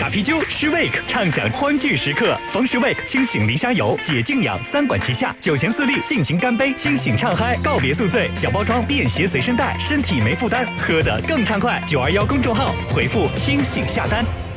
啤酒，吃 Wake， 畅享欢聚时刻。逢时 Wake 清醒离沙游，解静养3管齐下，酒前4粒，尽情干杯，清醒畅嗨，告别宿醉。小包装便携随身带，身体没负担，喝得更畅快。921公众号回复清醒下单。